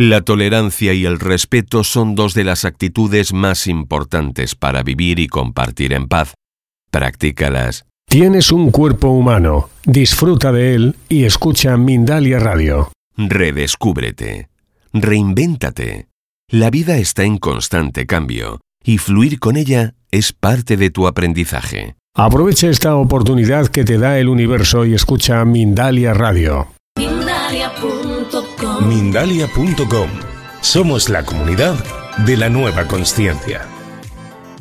La tolerancia y el respeto son dos de las actitudes más importantes para vivir y compartir en paz. Practícalas. Tienes un cuerpo humano. Disfruta de él y escucha Mindalia Radio. Redescúbrete. Reinvéntate. La vida está en constante cambio y fluir con ella es parte de tu aprendizaje. Aprovecha esta oportunidad que te da el universo y escucha Mindalia Radio. Mindalia.com. Somos la comunidad de la nueva consciencia.